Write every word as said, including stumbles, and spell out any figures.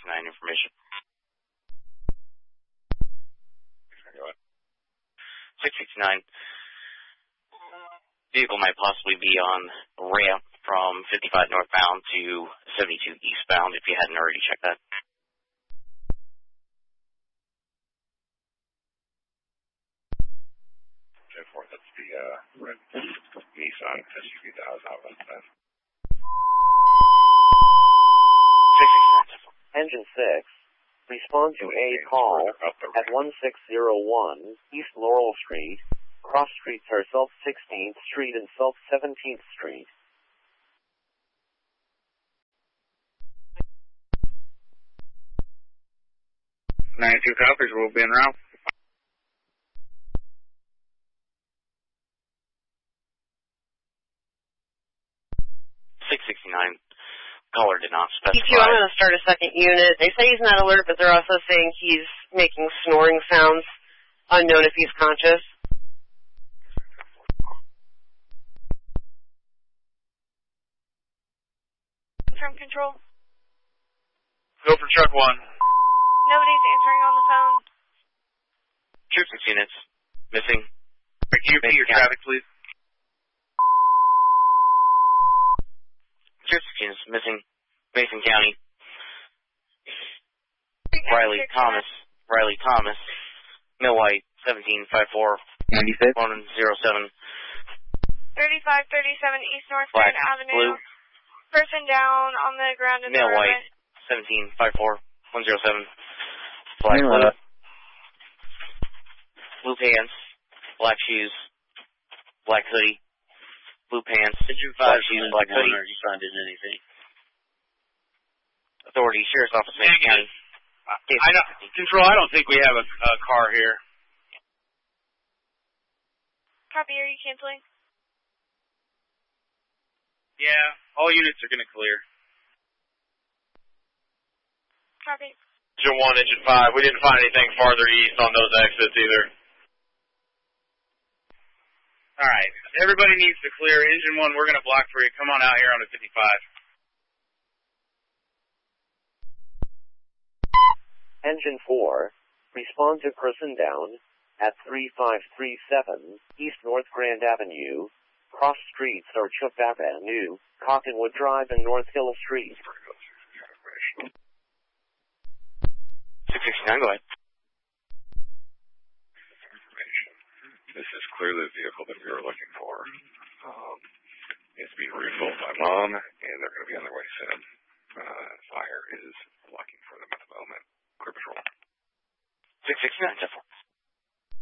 sixty-nine information. six sixty-nine. Vehicle might possibly be on a ramp from fifty-five northbound to seventy-two eastbound if you hadn't already checked that. ten four, that's the uh, red Nissan S U V that was out of that. six sixty-nine. Engine six. Respond to a call at one six zero one East Laurel Street. Cross streets are South sixteenth Street and South seventeenth Street. ninety-two copies, we'll be en route. six sixty-nine. Caller did not specify. P two, I'm going to start a second unit. They say he's not alert, but they're also saying he's making snoring sounds, unknown if he's conscious. From control. Go for truck one. Nobody's answering on the phone. Troop six units. Missing. Can you repeat your traffic, please? Troop six units. Missing. Mason County. Riley Thomas. Riley Thomas. Millwhite. seventeen five four. ninety-six. one zero seven. thirty-five thirty-seven East North Black. Grand Avenue. Blue. Person down on the ground in the Millwhite. roadway. seventeen five four. one zero seven. Black. Blue. Blue pants. Black shoes. Black hoodie. Blue pants. Black shoes. Black hoodie. Are you finding anything? Authority. Sheriff's Office, Mason County. I know. Control, I don't think we have a, a car here. Copy, are you canceling? Yeah, all units are going to clear. Copy. Engine one, engine five. We didn't find anything farther east on those exits either. All right. Everybody needs to clear. Engine one, we're going to block for you. Come on out here on the fifty-five. Engine four. Respond to person down at three five three seven East North Grand Avenue. Cross streets are Chuck Avenue, Cottonwood Drive, and North Hill Street. six sixty-nine, go ahead. This is clearly the vehicle that we were looking for. Um, it's being refilled by mom, and they're going to be on their way soon. Uh, fire is blocking for them at the moment. Clear patrol. six sixty-nine, ten four.